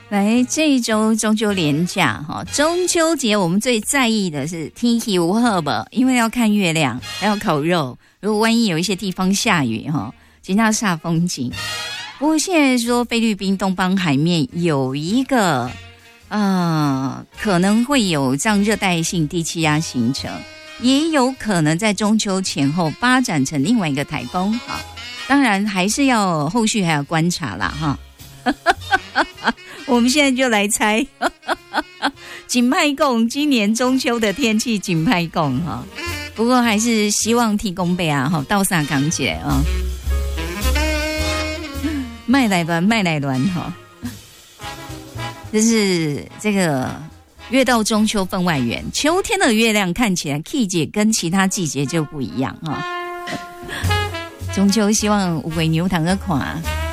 来，这一周中秋连假哈，中秋节我们最在意的是天气如何吧，因为要看月亮，还要烤肉。如果万一有一些地方下雨哈，真的煞风景。不过现在说菲律宾东方海面有一个可能会有这样热带性低气压形成，也有可能在中秋前后发展成另外一个台风哈。当然还是要后续还要观察啦哈。我们现在就来猜景派贡今年中秋的天气景派贡哈，不过还是希望提供备啊哈，到啥港姐啊，麦来卵哈，就是这个月到中秋分外圆，秋天的月亮看起来 K 姐跟其他季节就不一样哈。中秋希望有月牛堂个看。